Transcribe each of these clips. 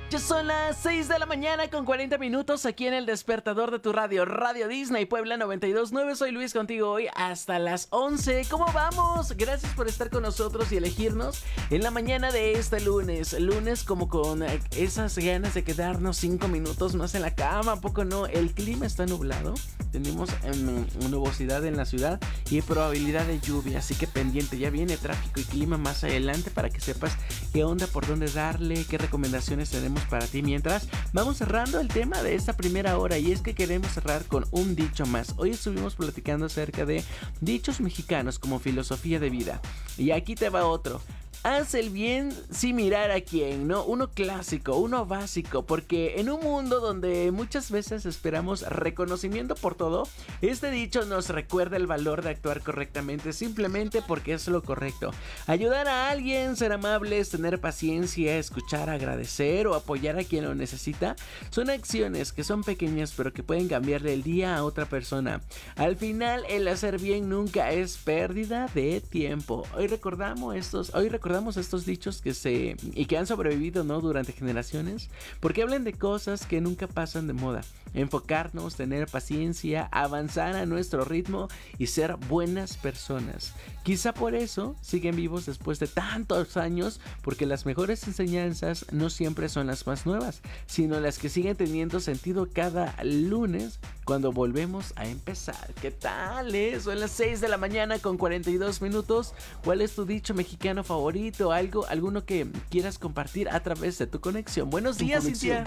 Ya son las 6 de la mañana con 40 minutos aquí en el despertador de tu radio, Radio Disney Puebla 92.9. Soy Luis contigo hoy hasta las 11. ¿Cómo vamos? Gracias por estar con nosotros y elegirnos en la mañana de este lunes. Lunes como con esas ganas de quedarnos 5 minutos más en la cama, ¿a poco no? El clima está nublado, tenemos nubosidad en la ciudad y probabilidad de lluvia, así que pendiente, ya viene tráfico y clima más adelante para que sepas qué onda, por dónde darle, qué recomendaciones tenemos para ti. Mientras vamos cerrando el tema de esta primera hora, y es que queremos cerrar con un dicho más. Hoy estuvimos platicando acerca de dichos mexicanos como filosofía de vida, y aquí te va otro. Haz el bien sin mirar a quién, ¿no? Uno clásico, uno básico, porque en un mundo donde muchas veces esperamos reconocimiento por todo, este dicho nos recuerda el valor de actuar correctamente simplemente porque es lo correcto. Ayudar a alguien, ser amables, tener paciencia, escuchar, agradecer o apoyar a quien lo necesita, son acciones que son pequeñas pero que pueden cambiarle el día a otra persona. Al final, el hacer bien nunca es pérdida de tiempo. Hoy recordamos estos dichos que han sobrevivido, ¿no?, durante generaciones, porque hablan de cosas que nunca pasan de moda. Enfocarnos, tener paciencia, avanzar a nuestro ritmo y ser buenas personas. Quizá por eso siguen vivos después de tantos años, porque las mejores enseñanzas no siempre son las más nuevas, sino las que siguen teniendo sentido cada lunes cuando volvemos a empezar. ¿Qué tal, Son las 6 de la mañana con 42 minutos. ¿Cuál es tu dicho mexicano favorito? ¿Alguno que quieras compartir a través de tu conexión? Buenos días, Cintia.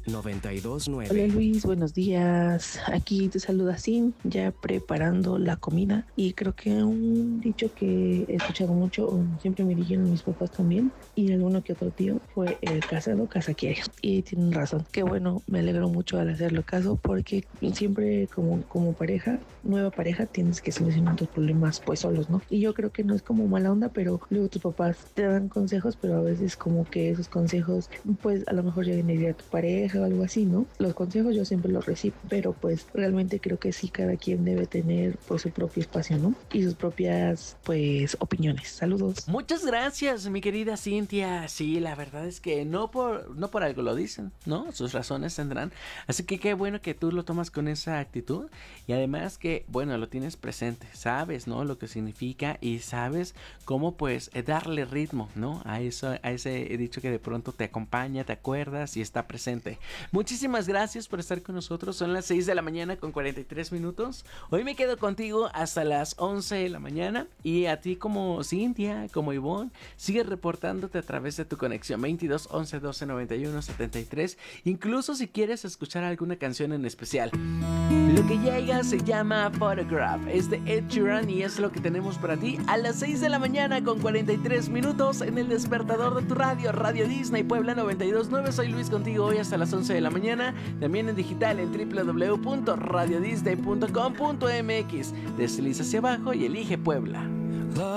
92.9. Hola Luis, buenos días. Aquí te saluda Sim, ya preparando la comida. Y creo que un dicho que he escuchado mucho, o siempre me dijeron mis papás también, y alguno que otro tío, fue el casado casa quiere. Y tienen razón. Qué bueno, me alegro mucho al hacerlo caso, porque siempre como pareja, nueva pareja, tienes que solucionar tus problemas pues solos, ¿no? Y yo creo que no es como mala onda, pero luego tus papás te dan consejos, pero a veces como que esos consejos pues a lo mejor ya viene de tu pareja o algo así, ¿no? Los consejos yo siempre los recibo, pero pues realmente creo que sí, cada quien debe tener pues su propio espacio, ¿no? Y sus propias pues opiniones. Saludos. Muchas gracias, mi querida Cintia. Sí, la verdad es que no por algo lo dicen, ¿no? Sus razones tendrán. Así que qué bueno que tú lo tomas con esa actitud, y además que, bueno, lo tienes presente, sabes, ¿no?, lo que significa, y sabes cómo pues darle ritmo, ¿no?, a ese dicho que de pronto te acompaña, te acuerdas y está presente. Muchísimas gracias por estar con nosotros. Son las 6 de la mañana con 43 minutos. Hoy me quedo contigo hasta las 11 de la mañana, y a ti como Cintia, como Ivonne, sigue reportándote a través de tu conexión 22 11 12 91 73, incluso si quieres escuchar alguna canción en especial. Lo que llega se llama Photograph, es de Ed Sheeran, y es lo que tenemos para ti a las 6 de la mañana con 43 minutos en el despertador de tu radio, Radio Disney Puebla 92.9. Soy Luis contigo hoy hasta las 11 de la mañana, también en digital en www.radiodisney.com.mx. Desliza hacia abajo y elige Puebla.